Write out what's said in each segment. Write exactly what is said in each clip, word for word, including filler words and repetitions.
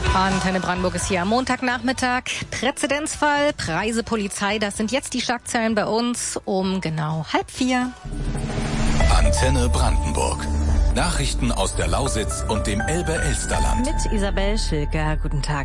Antenne Brandenburg ist hier am Montagnachmittag. Präzedenzfall, Preise, Polizei, das sind jetzt die Schlagzeilen bei uns um genau halb vier. Antenne Brandenburg. Nachrichten aus der Lausitz und dem Elbe-Elsterland. Mit Isabel Schilker, guten Tag.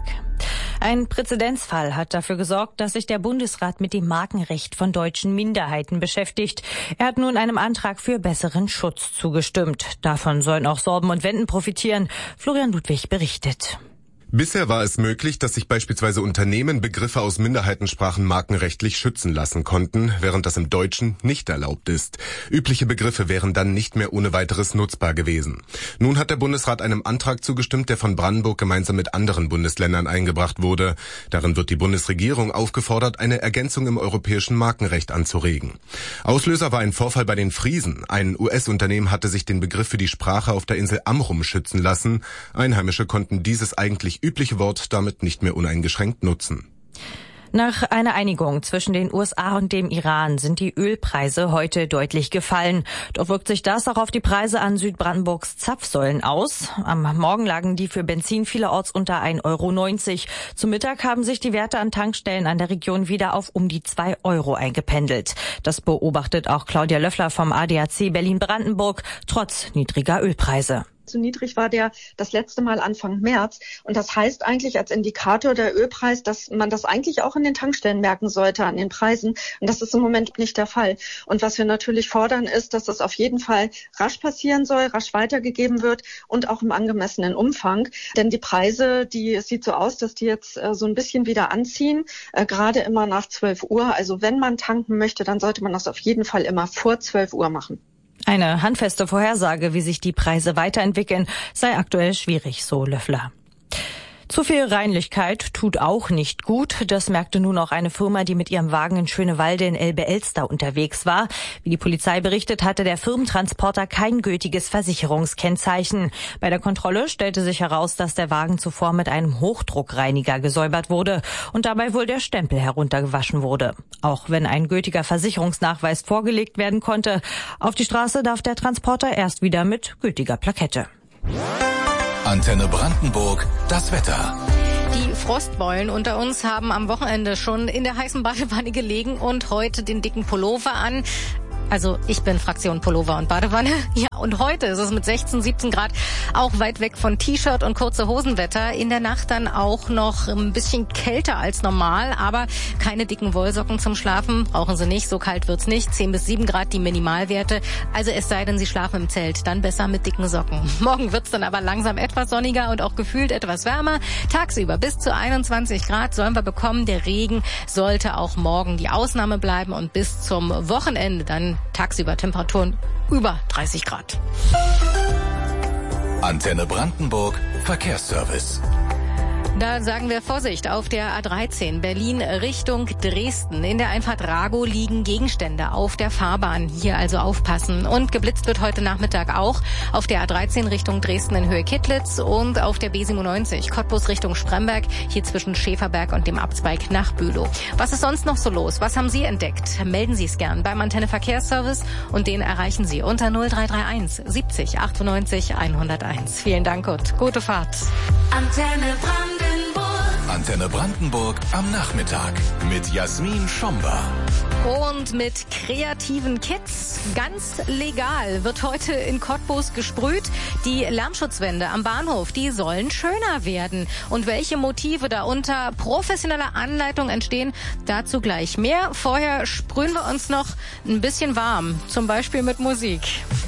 Ein Präzedenzfall hat dafür gesorgt, dass sich der Bundesrat mit dem Markenrecht von deutschen Minderheiten beschäftigt. Er hat nun einem Antrag für besseren Schutz zugestimmt. Davon sollen auch Sorben und Wenden profitieren. Florian Ludwig berichtet. Bisher war es möglich, dass sich beispielsweise Unternehmen Begriffe aus Minderheitensprachen markenrechtlich schützen lassen konnten, während das im Deutschen nicht erlaubt ist. Übliche Begriffe wären dann nicht mehr ohne weiteres nutzbar gewesen. Nun hat der Bundesrat einem Antrag zugestimmt, der von Brandenburg gemeinsam mit anderen Bundesländern eingebracht wurde. Darin wird die Bundesregierung aufgefordert, eine Ergänzung im europäischen Markenrecht anzuregen. Auslöser war ein Vorfall bei den Friesen. Ein U S-Unternehmen hatte sich den Begriff für die Sprache auf der Insel Amrum schützen lassen. Einheimische konnten dieses eigentlich übliche Wort damit nicht mehr uneingeschränkt nutzen. Nach einer Einigung zwischen den U S A und dem Iran sind die Ölpreise heute deutlich gefallen. Doch wirkt sich das auch auf die Preise an Südbrandenburgs Zapfsäulen aus. Am Morgen lagen die für Benzin vielerorts unter ein Euro neunzig. Zum Mittag haben sich die Werte an Tankstellen an der Region wieder auf um die zwei Euro eingependelt. Das beobachtet auch Claudia Löffler vom A D A C Berlin-Brandenburg, trotz niedriger Ölpreise. So niedrig war der das letzte Mal Anfang März. Und das heißt eigentlich als Indikator der Ölpreis, dass man das eigentlich auch in den Tankstellen merken sollte an den Preisen. Und das ist im Moment nicht der Fall. Und was wir natürlich fordern ist, dass das auf jeden Fall rasch passieren soll, rasch weitergegeben wird und auch im angemessenen Umfang. Denn die Preise, die, es sieht so aus, dass die jetzt äh, so ein bisschen wieder anziehen, äh, gerade immer nach zwölf Uhr. Also wenn man tanken möchte, dann sollte man das auf jeden Fall immer vor zwölf Uhr machen. Eine handfeste Vorhersage, wie sich die Preise weiterentwickeln, sei aktuell schwierig, so Löffler. Zu viel Reinlichkeit tut auch nicht gut. Das merkte nun auch eine Firma, die mit ihrem Wagen in Schönewalde in Elbe-Elster unterwegs war. Wie die Polizei berichtet, hatte der Firmentransporter kein gültiges Versicherungskennzeichen. Bei der Kontrolle stellte sich heraus, dass der Wagen zuvor mit einem Hochdruckreiniger gesäubert wurde und dabei wohl der Stempel heruntergewaschen wurde. Auch wenn ein gültiger Versicherungsnachweis vorgelegt werden konnte, auf die Straße darf der Transporter erst wieder mit gültiger Plakette. Antenne Brandenburg, das Wetter. Die Frostbeulen unter uns haben am Wochenende schon in der heißen Badewanne gelegen und heute den dicken Pullover an. Also ich bin Fraktion Pullover und Badewanne. Ja, und heute ist es mit sechzehn, siebzehn Grad auch weit weg von T-Shirt und kurze Hosenwetter. In der Nacht dann auch noch ein bisschen kälter als normal, aber keine dicken Wollsocken zum Schlafen. Brauchen Sie nicht, so kalt wird's nicht. zehn bis sieben Grad die Minimalwerte. Also es sei denn, Sie schlafen im Zelt, dann besser mit dicken Socken. Morgen wird's dann aber langsam etwas sonniger und auch gefühlt etwas wärmer. Tagsüber bis zu einundzwanzig Grad sollen wir bekommen. Der Regen sollte auch morgen die Ausnahme bleiben und bis zum Wochenende dann tagsüber Temperaturen über dreißig Grad. Antenne Brandenburg, Verkehrsservice. Da sagen wir Vorsicht auf der A dreizehn Berlin Richtung Dresden. In der Einfahrt Rago liegen Gegenstände auf der Fahrbahn. Hier also aufpassen. Und geblitzt wird heute Nachmittag auch auf der A dreizehn Richtung Dresden in Höhe Kittlitz und auf der B siebenundneunzig Cottbus Richtung Spremberg, hier zwischen Schäferberg und dem Abzweig nach Bülow. Was ist sonst noch so los? Was haben Sie entdeckt? Melden Sie es gern beim Antenne Verkehrsservice und den erreichen Sie unter null drei drei eins siebzig achtundneunzig hunderteins. Vielen Dank und gute Fahrt. Antenne Brandenburg. Antenne Brandenburg am Nachmittag mit Jasmin Schomba. Und mit kreativen Kids. Ganz legal wird heute in Cottbus gesprüht. Die Lärmschutzwände am Bahnhof, die sollen schöner werden. Und welche Motive da unter professioneller Anleitung entstehen, dazu gleich mehr. Vorher sprühen wir uns noch ein bisschen warm, zum Beispiel mit Musik.